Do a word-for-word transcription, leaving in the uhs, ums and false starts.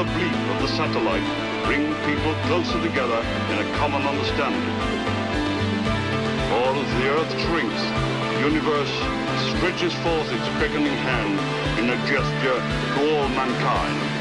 oblique of the satellite bring people closer together in a common understanding. For as the Earth shrinks, the universe stretches forth its beckoning hand in a gesture to all mankind.